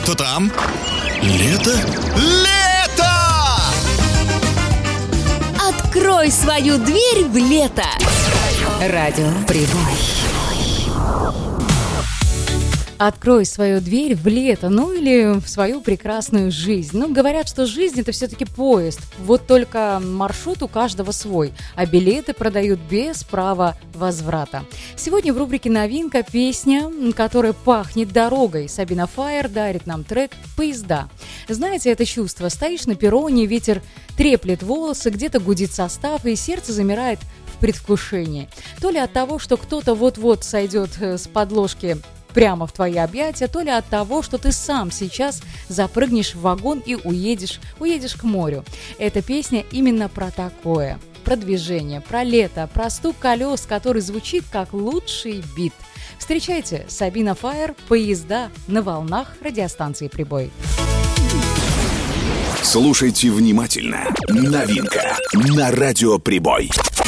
Что там? Лето? Лето! Открой свою дверь в лето. Радио Прибой. Открой свою дверь в лето, ну или в свою прекрасную жизнь. Ну, говорят, что жизнь – это все-таки поезд. Вот только маршрут у каждого свой, а билеты продают без права возврата. Сегодня в рубрике «Новинка» песня, которая пахнет дорогой. Сабина Файер дарит нам трек «Поезда». Знаете это чувство? Стоишь на перроне, ветер треплет волосы, где-то гудит состав, и сердце замирает в предвкушении. То ли от того, что кто-то вот-вот сойдет с подложки прямо в твои объятия, то ли от того, что ты сам сейчас запрыгнешь в вагон и уедешь к морю. Эта песня именно про такое, про движение, про лето, про стук колес, который звучит как лучший бит. Встречайте, Сабина Файер, «Поезда» на волнах радиостанции «Прибой». Слушайте внимательно. Новинка на радио «Прибой».